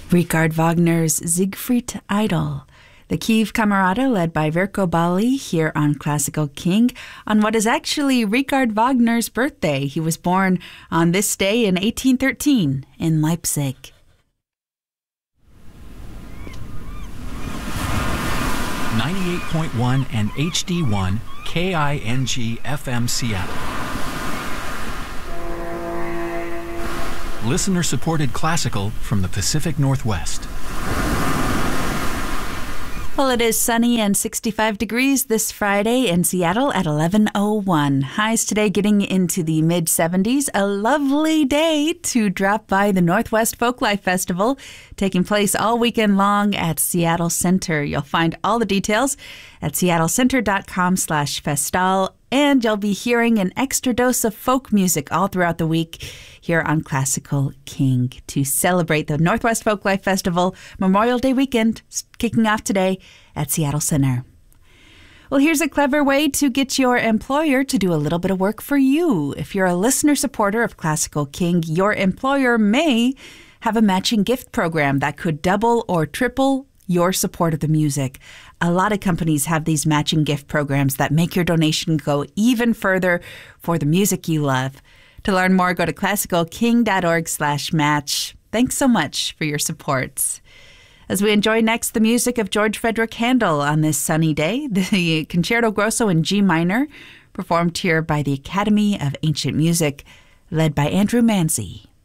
Richard Wagner's Siegfried Idol. The Kiev Camerata, led by Verko Bali, here on Classical King, on what is actually Richard Wagner's birthday. He was born on this day in 1813 in Leipzig. .1 and HD1 KING FM Seattle. Listener-supported classical from the Pacific Northwest. Well, it is sunny and 65 degrees this Friday in Seattle at 11:01. Highs today getting into the mid-70s. A lovely day to drop by the Northwest Folklife Festival, taking place all weekend long at Seattle Center. You'll find all the details at seattlecenter.com/festal, and you'll be hearing an extra dose of folk music all throughout the week here on Classical King to celebrate the Northwest Folklife Festival Memorial Day weekend, kicking off today at Seattle Center. Well, here's a clever way to get your employer to do a little bit of work for you. If you're a listener supporter of Classical King, your employer may have a matching gift program that could double or triple your support of the music. A lot of companies have these matching gift programs that make your donation go even further for the music you love. To learn more, go to classicalking.org/match. Thanks so much for your support. As we enjoy next the music of George Frederick Handel on this sunny day, the Concerto Grosso in G minor, performed here by the Academy of Ancient Music, led by Andrew Manzi.